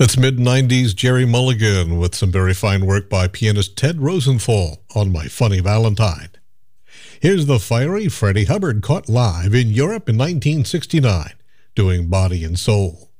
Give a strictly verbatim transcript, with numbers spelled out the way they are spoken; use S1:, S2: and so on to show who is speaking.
S1: That's mid nineties Jerry Mulligan with some very fine work by pianist Ted Rosenthal on My Funny Valentine. Here's the fiery Freddie Hubbard caught live in Europe in nineteen sixty-nine doing Body and Soul.